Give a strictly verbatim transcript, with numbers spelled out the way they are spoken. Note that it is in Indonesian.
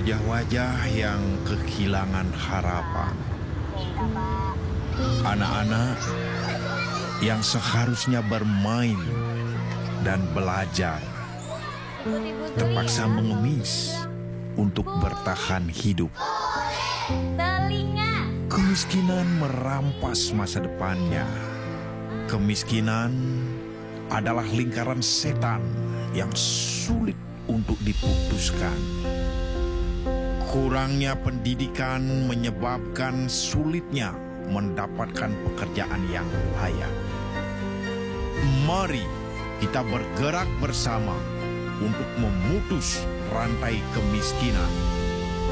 Wajah-wajah yang kehilangan harapan. Anak-anak yang seharusnya bermain dan belajar terpaksa mengemis untuk bertahan hidup. Kemiskinan merampas masa depannya. Kemiskinan adalah lingkaran setan yang sulit untuk diputuskan. Kurangnya pendidikan menyebabkan sulitnya mendapatkan pekerjaan yang layak. Mari kita bergerak bersama untuk memutus rantai kemiskinan.